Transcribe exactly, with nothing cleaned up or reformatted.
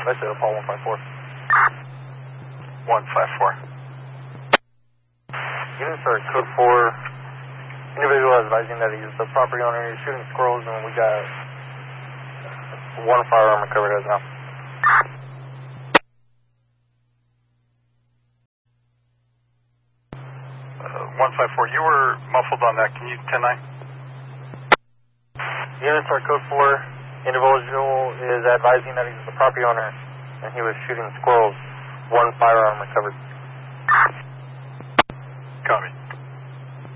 That's it, Paul one five four. one five four. Unit start code four. Individual advising that he's the property owner. He's shooting squirrels, and we got one firearm recovered as of now. Uh, one five four, you were muffled on that. Can you ten nine? Unit start code four. Individual is advising that he's the property owner, and he was shooting squirrels. One firearm recovered. Copy.